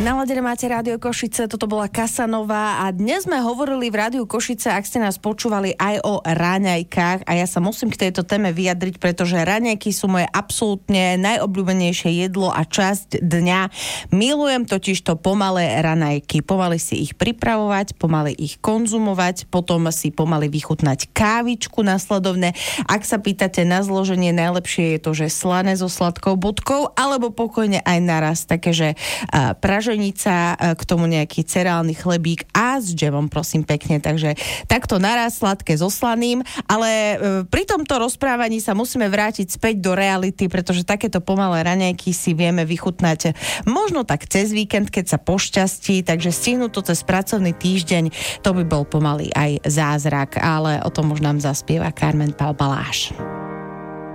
Naladené máte Rádio Košice, toto bola Casanova a dnes sme hovorili v Rádiu Košice, ak ste nás počúvali, aj o raňajkách a ja sa musím k tejto téme vyjadriť, pretože raňajky sú moje absolútne najobľúbenejšie jedlo a časť dňa. Milujem totiž to pomalé raňajky, pomaly si ich pripravovať, pomaly ich konzumovať, potom si pomaly vychutnať kávičku nasledovne. Ak sa pýtate na zloženie, najlepšie je to, že slané so sladkou bodkou, alebo pokojne aj naraz, také, že praženica, k tomu nejaký cereálny chlebík a s džemom, prosím pekne. Takže takto naraz, sladké so slaným, ale pri tomto rozprávaní sa musíme vrátiť späť do reality, pretože takéto pomalé raňajky si vieme vychutnať možno tak cez víkend, keď sa pošťastí, takže stihnúť to cez pracovný týždeň, to by bol pomaly aj zázrak, ale o tom už nám zaspieva Carmen Pal Baláš.